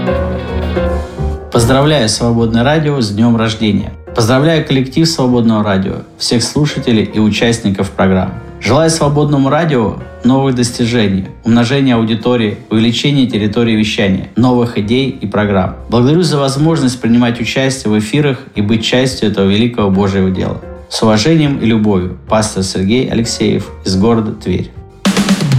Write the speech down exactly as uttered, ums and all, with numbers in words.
Поздравляю Свободное радио с днем рождения! Поздравляю коллектив Свободного радио, всех слушателей и участников программы. Желаю Свободному радио новых достижений, умножения аудитории, увеличения территории вещания, новых идей и программ. Благодарю за возможность принимать участие в эфирах и быть частью этого великого Божьего дела. С уважением и любовью, пастор Сергей Алексеев из города Тверь.